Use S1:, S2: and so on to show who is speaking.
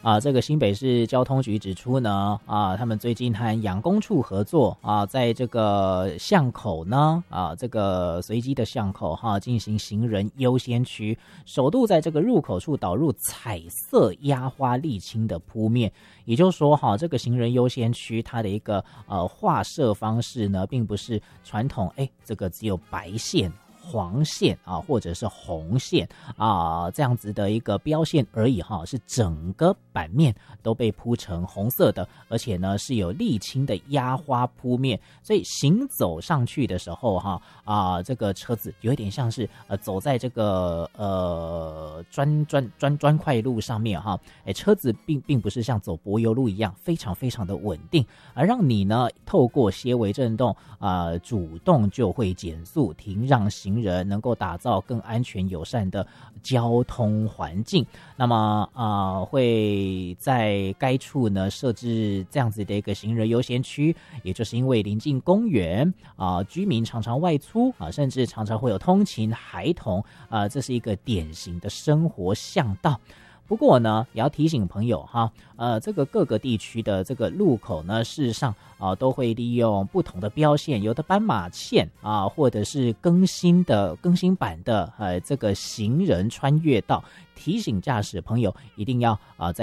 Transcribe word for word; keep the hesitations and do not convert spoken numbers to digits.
S1: 啊，这个新北市交通局指出呢，啊，他们最近和养工处合作啊，在这个巷口呢，啊，这个随机的巷口哈、啊，进行行人优先区，首度在这个入口处导入彩色压花沥青的铺面，也就是说哈、啊，这个行人优先区它的一个呃画设方式呢，并不是传统哎，这个只有白线。黄线啊，或者是红线啊，这样子的一个标线而已哈，是整个版面都被铺成红色的，而且呢是有沥青的压花铺面，所以行走上去的时候哈啊，这个车子有一点像是呃走在这个呃砖砖砖砖块路上面哈，哎，车子并并不是像走柏油路一样非常非常的稳定，而让你呢透过些微震动啊、呃，主动就会减速停让行人能够打造更安全友善的交通环境。那么啊、呃，会在该处呢设置这样子的一个行人优先区，也就是因为临近公园啊、呃，居民常常外出啊，甚至常常会有通勤孩童啊、呃，这是一个典型的生活巷道。不过呢，也要提醒朋友哈，呃，这个各个地区的这个路口呢，事实上啊、呃，都会利用不同的标线，有的斑马线啊、呃，或者是更新的更新版的呃这个行人穿越道，提醒驾驶朋友一定要啊、呃、在